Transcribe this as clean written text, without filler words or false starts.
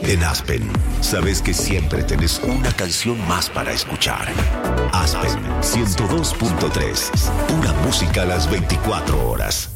En Aspen, sabes que siempre tenés una canción más para escuchar. Aspen 102.3, pura música a las 24 horas.